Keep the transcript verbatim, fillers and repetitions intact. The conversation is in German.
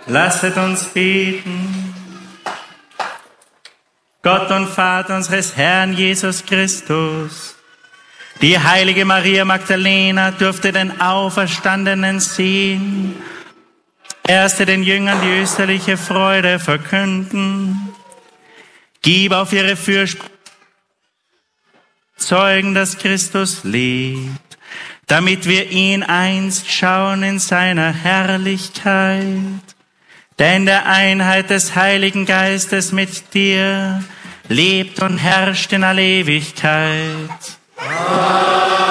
Lasset uns beten. Gott und Vater unseres Herrn Jesus Christus, die heilige Maria Magdalena durfte den Auferstandenen sehen, erste den Jüngern die österliche Freude verkünden. Gib auf ihre Fürsprache Zeugen, dass Christus lebt, damit wir ihn einst schauen in seiner Herrlichkeit, der in der Einheit des Heiligen Geistes mit dir lebt und herrscht in alle Ewigkeit. Amen.